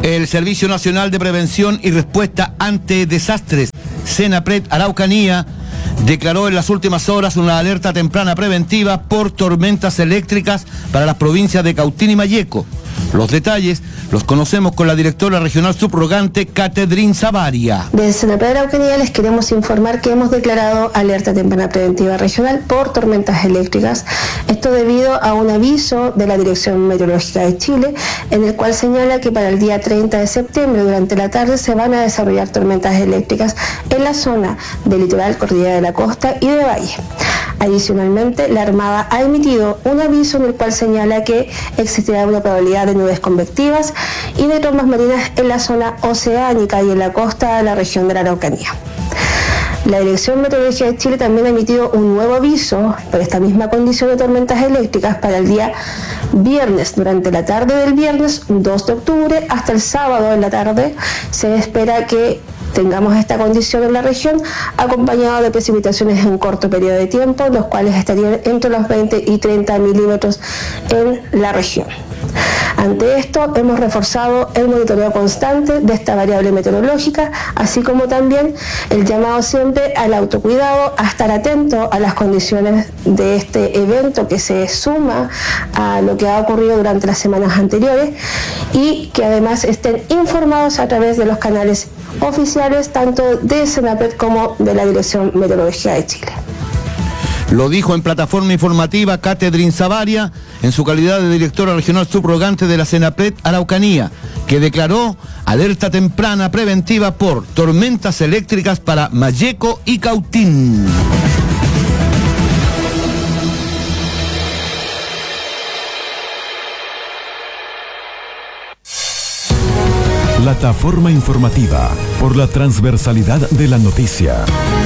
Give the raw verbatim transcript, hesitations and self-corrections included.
El Servicio Nacional de Prevención y Respuesta ante Desastres, Senapred Araucanía, declaró en las últimas horas una alerta temprana preventiva por tormentas eléctricas para las provincias de Cautín y Malleco. Los detalles los conocemos con la directora regional subrogante, Catedrín Savaria. Desde Senapred Araucanía les queremos informar que hemos declarado alerta temprana preventiva regional por tormentas eléctricas. Esto debido a un aviso de la Dirección Meteorológica de Chile, en el cual señala que para el día treinta de septiembre, durante la tarde, se van a desarrollar tormentas eléctricas en la zona del litoral, cordillera de la costa y de valle. Adicionalmente, la Armada ha emitido un aviso en el cual señala que existirá una probabilidad de nubes convectivas y de trombas marinas en la zona oceánica y en la costa de la región de la Araucanía. La Dirección Meteorológica de Chile también ha emitido un nuevo aviso por esta misma condición de tormentas eléctricas para el día viernes. Durante la tarde del viernes dos de octubre hasta el sábado en la tarde se espera que tengamos esta condición en la región, acompañado de precipitaciones en un corto periodo de tiempo, los cuales estarían entre los veinte y treinta milímetros en la región. Ante esto, hemos reforzado el monitoreo constante de esta variable meteorológica, así como también el llamado siempre al autocuidado, a estar atento a las condiciones de este evento que se suma a lo que ha ocurrido durante las semanas anteriores y que además estén informados a través de los canales oficiales tanto de Senapred como de la Dirección Meteorológica de Chile. Lo dijo en plataforma informativa Catedrín Savaria, en su calidad de directora regional subrogante de la Senapred Araucanía, que declaró alerta temprana preventiva por tormentas eléctricas para Malleco y Cautín. Plataforma informativa por la transversalidad de la noticia.